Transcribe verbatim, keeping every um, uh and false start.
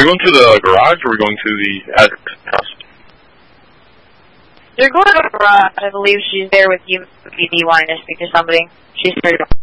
we going to the garage or are we going to the Adric house? You're going to the garage. I believe she's there with you if you wanting to speak to somebody. She's there.